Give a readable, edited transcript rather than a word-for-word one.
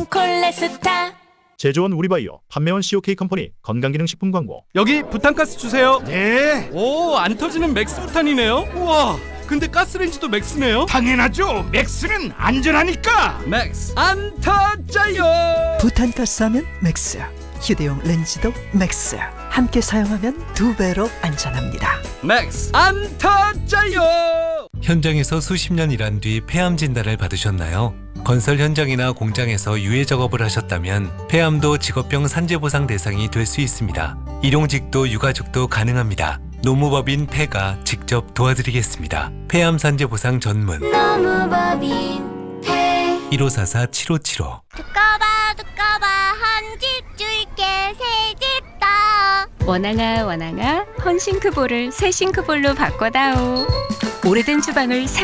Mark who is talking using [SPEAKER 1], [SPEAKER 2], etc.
[SPEAKER 1] 콜레스타.
[SPEAKER 2] 제조원 우리바이오, 판매원 COK 컴퍼니 건강기능식품 광고.
[SPEAKER 3] 여기 부탄가스 주세요.
[SPEAKER 4] 네,
[SPEAKER 3] 오, 안 터지는 맥스 부탄이네요. 우와, 근데 가스레인지도 맥스네요.
[SPEAKER 4] 당연하죠. 맥스는 안전하니까.
[SPEAKER 3] 맥스 안 터져요.
[SPEAKER 5] 부탄가스 하면 맥스, 휴대용 렌즈도 맥스. 함께 사용하면 2배로 안전합니다.
[SPEAKER 3] 맥스 안 터져요.
[SPEAKER 6] 현장에서 수십 년 일한 뒤 폐암 진단을 받으셨나요? 건설 현장이나 공장에서 유해 작업을 하셨다면 폐암도 직업병 산재보상 대상이 될 수 있습니다. 일용직도 유가족도 가능합니다. 노무법인 폐가 직접 도와드리겠습니다. 폐암 산재보상 전문
[SPEAKER 1] 노무법인 폐.
[SPEAKER 6] 1544-7575.
[SPEAKER 1] 두꺼봐 한 집 줄게 새 집 더.
[SPEAKER 7] 원앙아 헌싱크볼을 새 싱크볼로 바꿔다오. 오래된 주방을